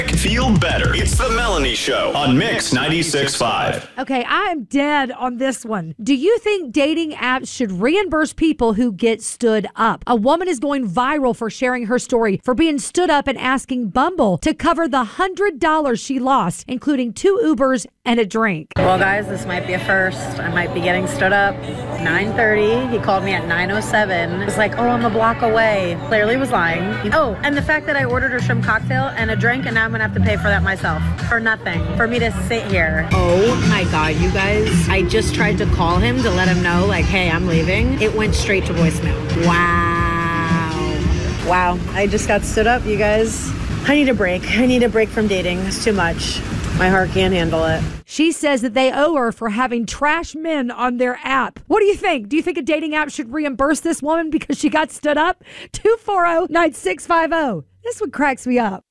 Feel better. It's the Melanie Show on Mix 96.5. Okay, I am dead on this one. Do you think dating apps should reimburse people who get stood up? A woman is going viral for sharing her story for being stood up and asking Bumble to cover the $100 she lost, including 2 Ubers and a drink. Well, guys, this might be a first. I might be getting stood up. 9:30. He called me at 9:07. It was like, oh, I'm a block away. Clearly was lying. Oh, and the fact that I ordered a shrimp cocktail and a drink, and now I'm going to have to pay for that myself. For nothing. For me to sit here. Oh my God, you guys. I just tried to call him to let him know, like, hey, I'm leaving. It went straight to voicemail. Wow. I just got stood up, you guys. I need a break. I need a break from dating. It's too much. My heart can't handle it. She says that they owe her for having trash men on their app. What do you think? Do you think a dating app should reimburse this woman because she got stood up? 240-9650. This one cracks me up.